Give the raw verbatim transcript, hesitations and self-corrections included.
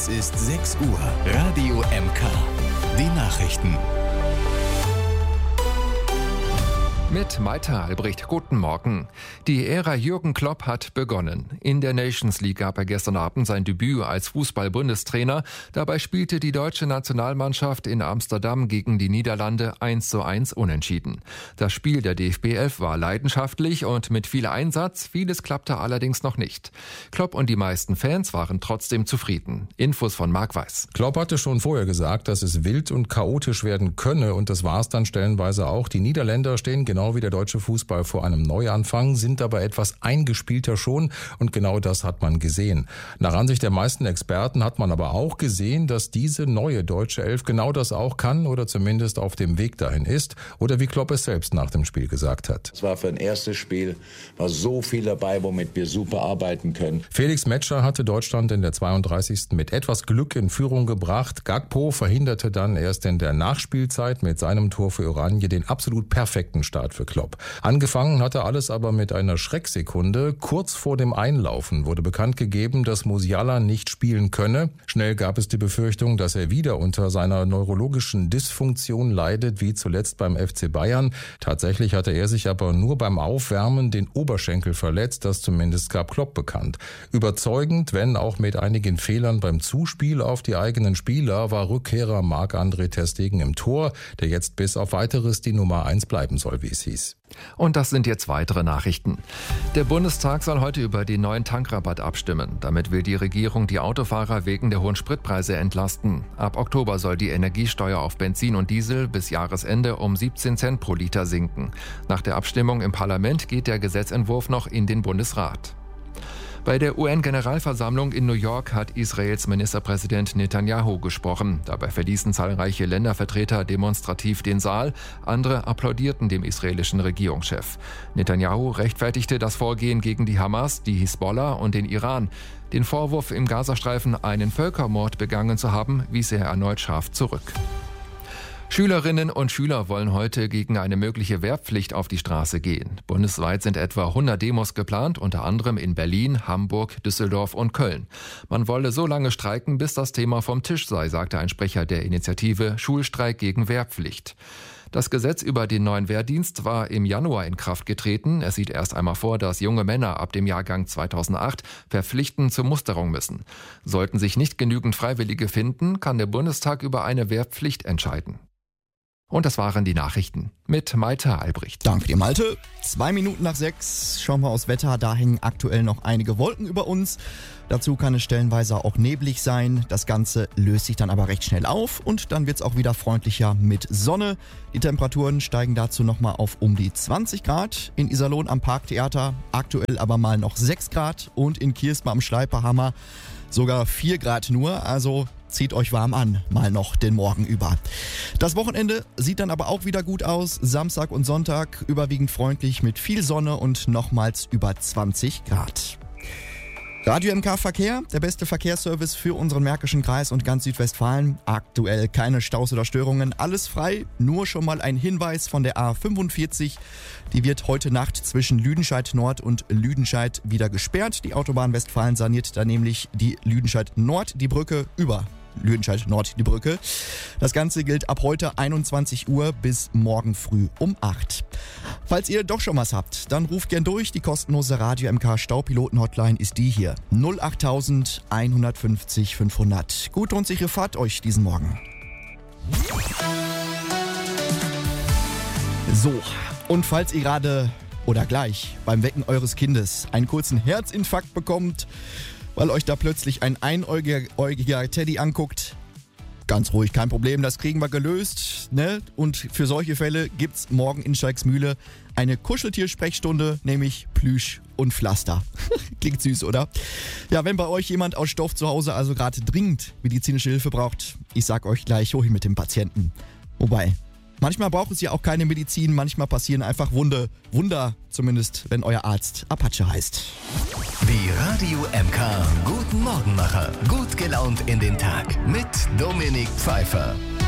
Es ist sechs Uhr. Radio M K. Die Nachrichten. Mit Maita Albrecht, guten Morgen. Die Ära Jürgen Klopp hat begonnen. In der Nations League gab er gestern Abend sein Debüt als Fußball-Bundestrainer. Dabei spielte die deutsche Nationalmannschaft in Amsterdam gegen die Niederlande eins zu eins unentschieden. Das Spiel der D F B elf war leidenschaftlich und mit viel Einsatz, vieles klappte allerdings noch nicht. Klopp und die meisten Fans waren trotzdem zufrieden. Infos von Marc Weiß. Klopp hatte schon vorher gesagt, dass es wild und chaotisch werden könne, und das war es dann stellenweise auch. Die Niederländer stehen genau wie der deutsche Fußball vor einem Neuanfang, sind aber etwas eingespielter schon, und genau das hat man gesehen. Nach Ansicht der meisten Experten hat man aber auch gesehen, dass diese neue deutsche Elf genau das auch kann oder zumindest auf dem Weg dahin ist, oder wie Klopp es selbst nach dem Spiel gesagt hat. Es war für ein erstes Spiel, war so viel dabei, womit wir super arbeiten können. Felix Metscher hatte Deutschland in der zweiunddreißigsten mit etwas Glück in Führung gebracht. Gakpo verhinderte dann erst in der Nachspielzeit mit seinem Tor für Oranje den absolut perfekten Start für Klopp. Angefangen hatte alles aber mit einer Schrecksekunde. Kurz vor dem Einlaufen wurde bekannt gegeben, dass Musiala nicht spielen könne. Schnell gab es die Befürchtung, dass er wieder unter seiner neurologischen Dysfunktion leidet, wie zuletzt beim F C Bayern. Tatsächlich hatte er sich aber nur beim Aufwärmen den Oberschenkel verletzt, das zumindest gab Klopp bekannt. Überzeugend, wenn auch mit einigen Fehlern beim Zuspiel auf die eigenen Spieler, war Rückkehrer Marc-André ter Stegen im Tor, der jetzt bis auf Weiteres die Nummer eins bleiben soll, wie es hieß. Und das sind jetzt weitere Nachrichten. Der Bundestag soll heute über den neuen Tankrabatt abstimmen. Damit will die Regierung die Autofahrer wegen der hohen Spritpreise entlasten. Ab Oktober soll die Energiesteuer auf Benzin und Diesel bis Jahresende um siebzehn Cent pro Liter sinken. Nach der Abstimmung im Parlament geht der Gesetzentwurf noch in den Bundesrat. Bei der U N-Generalversammlung in New York hat Israels Ministerpräsident Netanyahu gesprochen. Dabei verließen zahlreiche Ländervertreter demonstrativ den Saal. Andere applaudierten dem israelischen Regierungschef. Netanyahu rechtfertigte das Vorgehen gegen die Hamas, die Hisbollah und den Iran. Den Vorwurf, im Gazastreifen einen Völkermord begangen zu haben, wies er erneut scharf zurück. Schülerinnen und Schüler wollen heute gegen eine mögliche Wehrpflicht auf die Straße gehen. Bundesweit sind etwa hundert Demos geplant, unter anderem in Berlin, Hamburg, Düsseldorf und Köln. Man wolle so lange streiken, bis das Thema vom Tisch sei, sagte ein Sprecher der Initiative Schulstreik gegen Wehrpflicht. Das Gesetz über den neuen Wehrdienst war im Januar in Kraft getreten. Es sieht erst einmal vor, dass junge Männer ab dem Jahrgang zweitausendacht verpflichtend zur Musterung müssen. Sollten sich nicht genügend Freiwillige finden, kann der Bundestag über eine Wehrpflicht entscheiden. Und das waren die Nachrichten mit Maita Albrecht. Danke dir, Malte. Zwei Minuten nach sechs schauen wir aufs Wetter. Da hängen aktuell noch einige Wolken über uns. Dazu kann es stellenweise auch neblig sein. Das Ganze löst sich dann aber recht schnell auf und dann wird es auch wieder freundlicher mit Sonne. Die Temperaturen steigen dazu nochmal auf um die zwanzig Grad. In Iserlohn am Parktheater aktuell aber mal noch sechs Grad und in Kiersma am Schleiperhammer sogar vier Grad nur. Also zieht euch warm an, mal noch den Morgen über. Das Wochenende sieht dann aber auch wieder gut aus. Samstag und Sonntag überwiegend freundlich mit viel Sonne und nochmals über zwanzig Grad. Radio M K Verkehr, der beste Verkehrsservice für unseren Märkischen Kreis und ganz Südwestfalen. Aktuell keine Staus oder Störungen, alles frei. Nur schon mal ein Hinweis von der A fünfundvierzig. Die wird heute Nacht zwischen Lüdenscheid Nord und Lüdenscheid wieder gesperrt. Die Autobahn Westfalen saniert da nämlich die Lüdenscheid Nord, die Brücke über Lüdenscheid Nord, die Brücke. Das Ganze gilt ab heute einundzwanzig Uhr bis morgen früh um acht. Falls ihr doch schon was habt, dann ruft gern durch. Die kostenlose Radio M K Staupiloten-Hotline ist die hier. null acht eins fünf null fünf hundert. Gute und sichere Fahrt euch diesen Morgen. So, und falls ihr gerade oder gleich beim Wecken eures Kindes einen kurzen Herzinfarkt bekommt, weil euch da plötzlich ein einäugiger Teddy anguckt, ganz ruhig, kein Problem, das kriegen wir gelöst, ne? Und für solche Fälle gibt's morgen in Steigsmühle eine Kuscheltier-Sprechstunde, nämlich Plüsch und Pflaster. Klingt süß, oder? Ja, wenn bei euch jemand aus Stoff zu Hause also gerade dringend medizinische Hilfe braucht, ich sag euch gleich, wohin mit dem Patienten. Wobei, manchmal braucht es ja auch keine Medizin, manchmal passieren einfach Wunder, Wunder, zumindest wenn euer Arzt Apache heißt. Die Radio M K Guten Morgenmacher. Gut gelaunt in den Tag mit Dominik Pfeiffer.